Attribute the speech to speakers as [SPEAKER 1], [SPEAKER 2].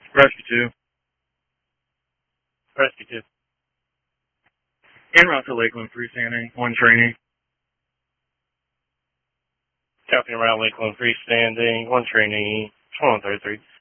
[SPEAKER 1] Rescue 2.
[SPEAKER 2] Rescue 2.
[SPEAKER 1] En route to Lakeland, freestanding. 1 training.
[SPEAKER 2] Copy around Lakeland, freestanding. 1 training. 2133.